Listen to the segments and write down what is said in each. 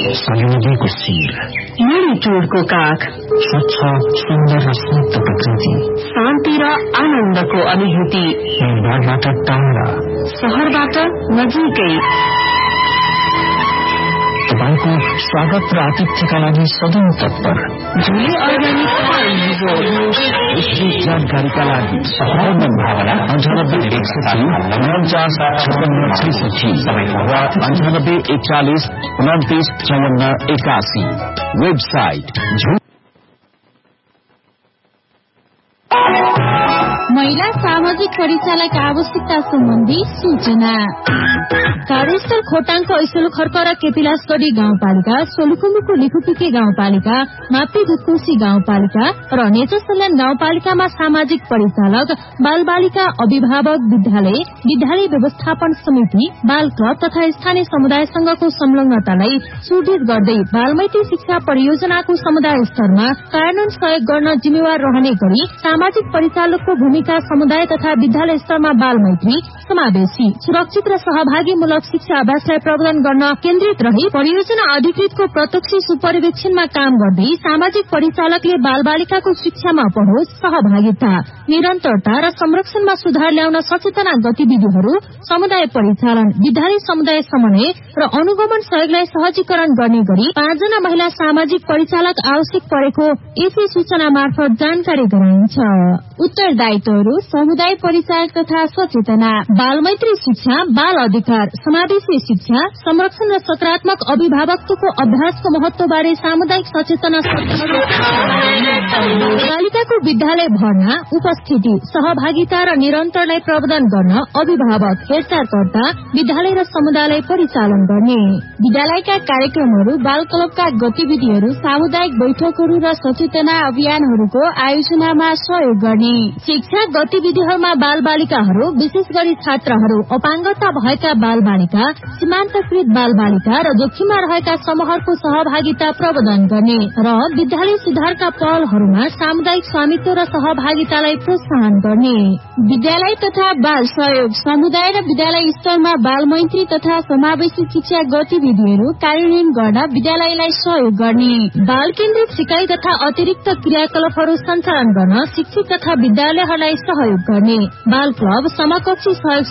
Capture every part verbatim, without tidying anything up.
सलिमुदीको शिर, मणिटुरको काख, स्वच्छ सुन्दर र स्निग्ध प्रकृति, शान्ति र आनन्दको अनुभूति, हिँडबाट टाढा, शहरबाट नजिकै। तपाईको स्वागत र आतिथ्यका लागि सधैँ तत्पर झुले अर्ग्यानिक जानकारीका लागि सहरमा भावना अन्ठानब्बे एकसठी उन्चास छप्पन्न छैसठी वा अन्ठानब्बे एकचालिस उन्तिस चौवन्न एकासी। वेबसाइट महिला सामाजिक परिचालक आवश्यकता सम्बन्धी सूचना। कार्यस्थल खोटाङको ऐसोल खर्क र केपिलासगढी गाउँपालिका, सोलुखुम्बुको लिखुपिके गाउँपालिका, मापी धुक्कुसी गाउँपालिका र नेचरसल्यान गाउँपालिकामा सामाजिक परिचालक, बाल बालिका अभिभावक, विद्यालय, विद्यालय व्यवस्थापन समिति, बाल क्लब तथा स्थानीय समुदाय संघको संलग्नतालाई सुदृढ गर्दै बालमैत्री शिक्षा परियोजनाको समुदाय स्तरमा कार्यान्वयन सहयोग गर्न जिम्मेवार रहने गरी सामाजिक परिचालकको भूमिका समुदाय तथा विद्यालय स्तरमा बालमैत्री, समावेशी, सुरक्षित र सहभागीमूलक शिक्षा अभ्यासलाई प्रबन्धन गर्न केन्द्रित रही परियोजना अधिकृतको प्रत्यक्ष सुपरिवेक्षणमा काम गर्दै सामाजिक परिचालकले बाल बालिकाको शिक्षामा पहुँच, सहभागिता, निरन्तरता र संरक्षणमा सुधार ल्याउन सचेतना गतिविधिहरू, समुदाय परिचालन, विद्यालय समुदाय समन्वय र अनुगमन सहयोगलाई सहजीकरण गर्ने गरी पाँचजना महिला सामाजिक परिचालक आवश्यक परेको यसै सूचना मार्फत जानकारी गराइन्छ। उत्तरदायित्वहरू: समुदाय परिचालक तथा सचेतना, बालमैत्री शिक्षा, बाल अधिकार, समावेशी शिक्षा, संरक्षण र सकारात्मक अभिभावकत्वको अभ्यासको महत्वबारे सामुदायिक सचेतना, बालिकाको विद्यालय भर्ना, उपस्थिति, सहभागिता र निरन्तरलाई प्रबन्धन गर्न अभिभावक, हेरचाहकर्ता, विद्यालय र समुदायलाई परिचालन गर्ने। विद्यालयका कार्यक्रमहरू, बाल क्लबका गतिविधिहरू, सामुदायिक बैठकहरू र सचेतना अभियानहरूको आयोजनामा सहयोग गर्ने। शिक्षा गतिविधिहरूमा बाल बालिकाहरू, विशेष गरी छात्राहरू, अपाङ्गता भएका बाल बालिका, सीमान्तकृत बाल बालिका र जोखिममा रहेका समूहहरूको सहभागिता प्रबन्धन गर्ने र विद्यालय सुधारका पहलहरूमा सामुदायिक स्वामित्व र सहभागितालाई प्रोत्साहन गर्ने। विद्यालय तथा बाल सहयोग, समुदाय र विद्यालय स्तरमा बालमैत्री तथा समावेशी शिक्षा गतिविधिहरू कार्यान्वयन गर्न विद्यालयलाई सहयोग गर्ने। बाल केन्द्रित सिकाइ तथा अतिरिक्त क्रियाकलापहरू सञ्चालन गर्न शिक्षक तथा विद्यालयहरूलाई सहयोग गर्ने। बाल क्लब, समकक्षी सहयोग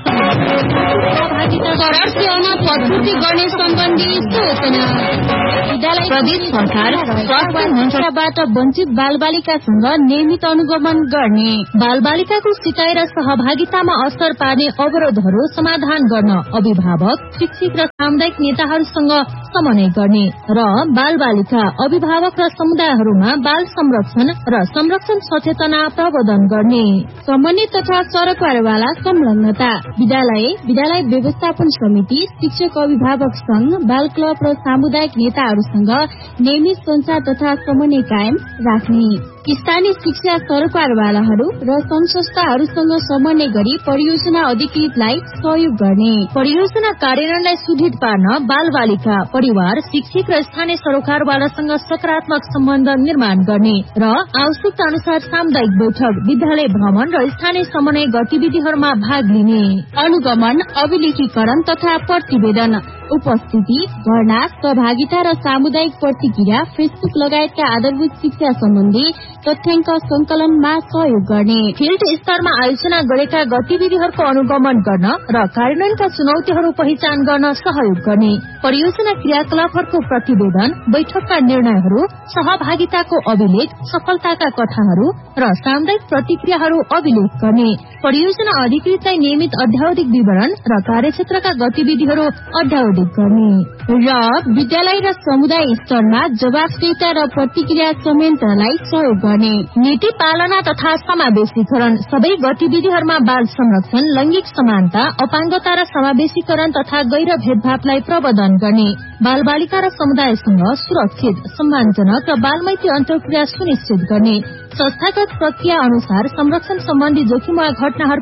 प्रस्तुति गर्ने सम्बन्धी सूचना। विद्यालय प्रदेश सरकार स्वास्थ्य मन्त्रालयबाट वञ्चित बाल बालिकासँग नियमित अनुगमन गर्ने, बाल बालिकाको सिकाइ र सहभागितामा असर पार्ने अवरोधहरू समाधान गर्न अभिभावक, शिक्षक र सामुदायिक नेताहरूसँग समन्वय गर्ने र बाल बालिका, अभिभावक र समुदायहरूमा बाल संरक्षण र संरक्षण सचेतना प्रबन्धन गर्ने। समन्वय तथा सरकारवाला संलग्नता, विद्यालय, विद्यालय व्यवस्थापन समिति, शिक्षक अभिभावक संघ, बाल क्लब र सामुदायिक नेताहरूसँग नियमित संचार तथा समन्वय कायम राख्ने। स्थानीय शिक्षा सरकारवालाहरू र संघ संस्थाहरूसँग समन्वय गरी परियोजना अधिकृतलाई सहयोग गर्ने। परियोजना कार्यान्वयनलाई सुदृढ पार्न बाल बालिका, परिवार, शिक्षक र स्थानीय सरकारवालासँग सकारात्मक सम्बन्ध निर्माण गर्ने र आवश्यकता अनुसार सामुदायिक बैठक, विद्यालय भ्रमण र स्थानीय समन्वय गतिविधिहरूमा भाग लिने। अनुगमन, अभिलेखीकरण तथा प्रतिवेदन, उपस्थिति, भर्ना, सहभागिता र सामुदायिक प्रतिक्रिया, फेसबुक लगायतका आधारभूत शिक्षा सम्बन्धी तथ्याङ्क संकलनमा सहयोग गर्ने। फिल्ड स्तरमा आयोजना गरेका गतिविधिहरूको अनुगमन गर्न र कार्यान्वयनका चुनौतीहरू पहिचान गर्न सहयोग गर्ने। परियोजना क्रियाकलापहरूको प्रतिवेदन, बैठकका निर्णयहरू, सहभागिताको अभिलेख, सफलताका कथाहरू र सामुदायिक प्रतिक्रियाहरू अभिलेख गर्ने। परियोजना अधिकृतलाई नियमित अध्यावधिक विवरण र कार्यक्षेत्रका गतिविधिहरू अध्यावधिक गर्ने र विद्यालय र समुदाय स्तरमा जवाफदेहिता र प्रतिक्रिया संयन्त्रलाई सहयोग गर्ने। नीति पालना तथा समावेशीकरण, सबै गतिविधिहरूमा बाल संरक्षण, लैंगिक समानता, अपाङ्गता र समावेशीकरण तथा गैर भेदभावलाई प्रबन्धन गर्ने। बाल बालिका र समुदायसँग सुरक्षित, सम्मानजनक र बालमैत्री अन्तर्क्रिया सुनिश्चित गर्ने। संस्थागत प्रक्रिया अनुसार संरक्षण सम्बन्धी जोखिम वा घटनाहरूको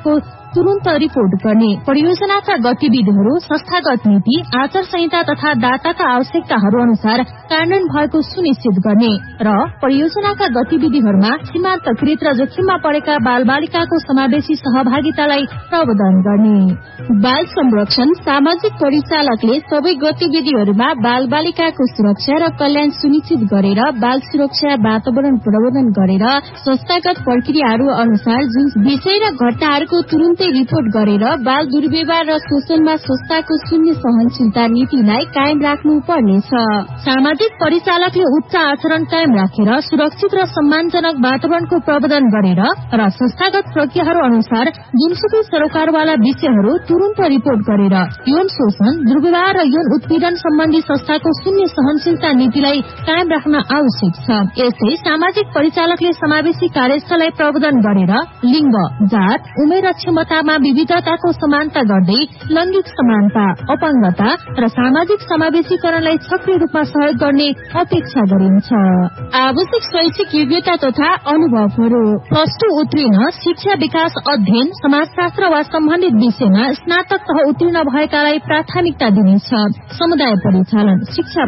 तुरन्त रिपोर्ट गर्ने, परियोजनाका गतिविधिहरू संस्थागत नीति, आचार संहिता तथा डाटाका आवश्यकताहरू अनुसार कार्यान्वयन भएको सुनिश्चित गर्ने र परियोजनाका गतिविधिहरूमा सीमान्तकृत र जोखिममा परेका बाल बालिकाको समावेशी सहभागितालाई प्रवर्धन गर्ने। बाल संरक्षण सामाजिक परिचालकले सबै गतिविधिहरूमा बाल बालिकाको सुरक्षा र कल्याण सुनिश्चित गरेर बाल सुरक्षा वातावरण प्रवर्धन गरेर संस्थागत प्रक्रियाहरू अनुसार जुन विषय र घटनाहरूको तुरुन्तै रिपोर्ट गरेर बाल दुर्व्यवहार र शोषणमा संस्थाको शून्य सहनशीलता नीतिलाई कायम राख्नु पर्नेछ। सामाजिक परिचालकले उच्च आचरण कायम राखेर सुरक्षित र सम्मानजनक वातावरणको प्रवर्धन गरेर र संस्थागत प्रक्रियाहरू अनुसार जुनसुकै सरोकारवाला विषयहरू तुरन्त रिपोर्ट गरेर यौन शोषण, दुर्व्यवहार र यौन उत्पीड़न सम्बन्धी संस्थाको शून्य सहनशीलता नीतिलाई कायम राख्न आवश्यक छ। यसै सामाजिक परिचालकले समावेशी कार्यस्थललाई प्रवर्धन गरेर लिङ्ग, जात, उमेर र क्षमतामा विविधताको समानता गर्दै लैंगिक समानता, अपाङ्गता र सामाजिक समावेशीकरणलाई सक्रिय रूपमा सहयोग गर्ने अपेक्षा गरिन्छ। आवश्यक शैक्षिक योग्यता तथा अनुभवहरू प्लस टू उत्तीर्ण, शिक्षा विकास अध्ययन, समाजशास्त्र वा सम्बन्धित विषयमा स्नातक तह उत्तीर्ण भएकालाई प्राथमिकता दिनेछ। समुदाय परिचालन, शिक्षा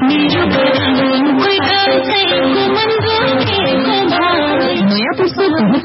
नयाँ पुस्तक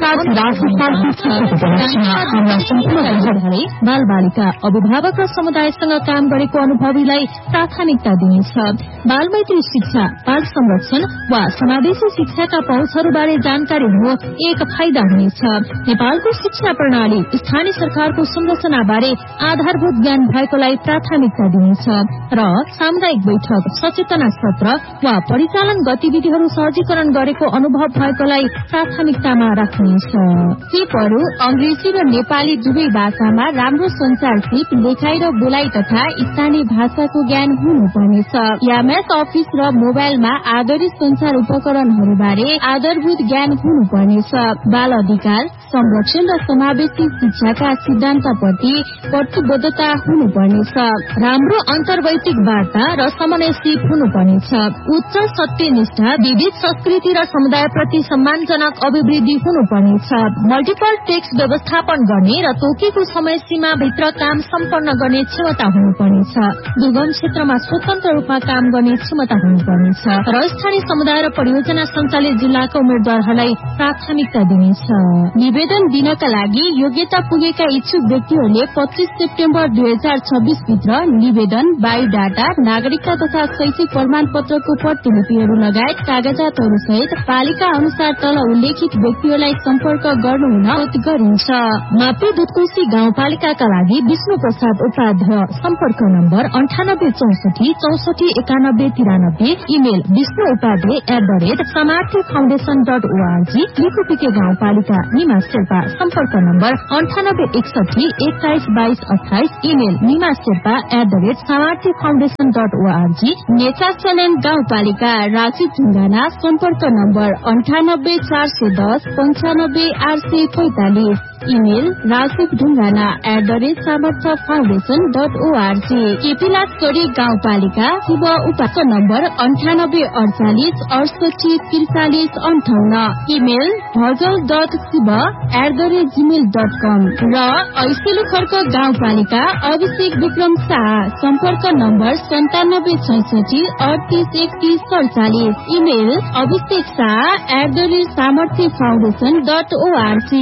बाल बालिका, अभिभावक र समुदायसँग काम गरेको अनुभवीलाई प्राथमिकता दिनेछ। बाल मैत्री शिक्षा, बाल संरक्षण वा समावेशी शिक्षाका पहुँचहरूबारे जानकारी हुनु एक फाइदा हुनेछ। नेपालको शिक्षा प्रणाली स्थानीय सरकारको संरचनाबारे आधारभूत ज्ञान भएकोलाई प्राथमिकता दिनेछ र सामुदायिक बैठक, सचेतना सत्र वा परिचालन गतिविधिहरू सहजीकरण गरेको अनुभव भएकोलाई प्राथमिकतामा राखिनेछ। सिपहरू अंग्रेजी र नेपाली दुवै भाषामा राम्रो संचार सिप, लेखाइ र बोलाइ तथा स्थानीय भाषाको ज्ञान हुनुपर्नेछ। एमएस अफिस र मोबाइलमा आधारित संचार उपकरणहरूबारे आधारभूत ज्ञान हुनुपर्नेछ। बाल अधिकार संरक्षण र समावेशी शिक्षाका सिद्धान्तप्रति प्रतिबद्धता हुनुपर्नेछ। राम्रो अन्तर्वैयक्तिक वार्ता र समन्वय सिप हुनुपर्नेछ। उच्च सत्यनिष्ठा, विविध संस्कृति र समुदायप्रति सम्मानजनक अभिवृद्धि हुनुपर्नेछ। मल्टिपल टेक्स्ट व्यवस्थापन गर्ने र तोकेको समय सीमा भित्र काम सम्पन्न गर्ने क्षमता हुनुपर्नेछ। दुर्गम क्षेत्रमा स्वतन्त्र रूपमा काम गर्ने क्षमता हुनुपर्नेछ र स्थानीय समुदाय र परियोजना सञ्चालित जिल्लाका उम्मेद्वारहरूलाई प्राथमिकता दिनेछ। निवेदन दिनका लागि योग्यता पुगेका इच्छुक व्यक्तिहरूले पच्चीस सेप्टेम्बर दुई हजार छब्बीस भित्र निवेदन, बायोडाटा, नागरिकता तथा शैक्षिक प्रमाण पत्रको प्रतिलिपिहरू लगायत कागजातहरू सहित पालिका अनुसार तल उल्लेखित व्यक्तिहरूलाई सम्पर्क गर्नुहुन अनुरोध गरिन्छ। मापी दुधकोशी गाउँपालिकाका लागि विष्णु प्रसाद उपाध्याय, सम्पर्क नम्बर अन्ठानब्बे चौसठी चौसठी एकानब्बे तिरानब्बे, email Vishnu Upadhyay at the rate समार्थी foundation dot ORG. लिखुपिके गाउँपालिका निमा शेर्पा, सम्पर्क नम्बर अन्ठानब्बे एकसठी एक्काइस बाइस अठाइस, email Nima Sherpa at the rate समार्थी foundation dot ORG. नेचाचल्याण्ड गाउँपालिका राजी ढुङ्गाना, सम्पर्क नम्बर अन्ठानब्बे चार सय दस पञ्चानब्बे आठ सय पैंतालिस, email Rajiv Dhungana at the rate सामर्थ्य फाउन्डेशन डट ओआरजी। केपीलासगढ़ी गाउँपालिका शुभ उपाको नम्बर अन्ठानब्बे अडचालिस अडसठी त्रिचालिस अन्ठाउन्न, इमेल भजल डट शुभ at the rate Gmail dot कम र ऐसेलु खर्क गाउँपालिका अभिषेक विक्रम शाह, सम्पर्क नम्बर सन्तानब्बे छैसठी अडतिस एकतिस सडचालिस, email Abhishek Shah at the rate सामर्थ्य foundation dot ORG.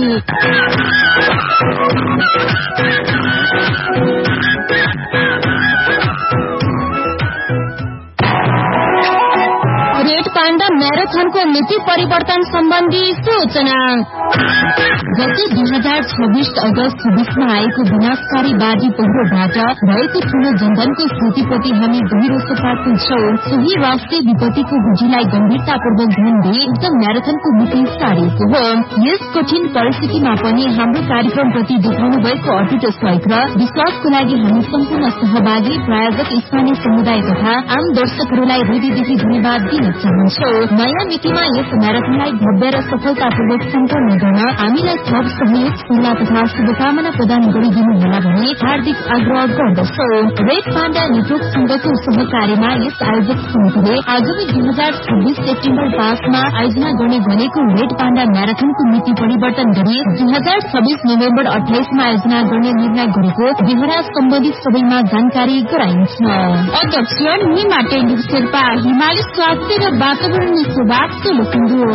Red panda म्याराथनको नीति परिवर्तन सम्बन्धी सूचना। गत दुई हजार छब्बीस अगस्त छब्बीसमा आएको विनाशकारी बाढी पहिरोबाट भएको ठूलो जनधनको क्षतिप्रति हामी गहिरो शोक छौं। सोही राष्ट्रिय विपत्तिको बुझीलाई गम्भीरतापूर्वक ध्यान दिई उक्त म्याराथनको मिति सारिएको हो। यस कठिन परिस्थितिमा पनि हाम्रो कार्यक्रमप्रति देखाउनु भएको अटुट सहयोग र विश्वासको लागि हामी सम्पूर्ण सहभागी, प्रायोजक, स्थानीय समुदाय तथा आम दर्शकहरूलाई हृदयदेखि धन्यवाद दिन चाहन्छौ। गर्दछौ। नयाँ मितिमा यस म्याराथनलाई भव्य र सफलतापूर्वक सम्पन्न गर्न हामीलाई थप सहयोग सल्लाह तथा शुभकामना प्रदान गरिदिनु होला भनी हार्दिक आग्रह गर्दछौ। रेड पाण्डा नेटवर्क संघको सहकार्यमा यस आयोजक समितिले आगामी दुई हजार छब्बीस सेप्टेम्बर पाँचमा आयोजना गर्ने भनेको रेड पाण्डा म्याराथनको मिति परिवर्तन गरी दुई हजार छब्बीस नोभेम्बर अठाइसमा आयोजना गर्ने निर्णय गरेको बेहोरा सम्बन्धित सबैमा जानकारी गराइन्छ। अध्यक्ष निमा टेन्डु शेर्पा, हिमाली स्वास्थ्य र वातावरण सेवा सोलुखुम्बु।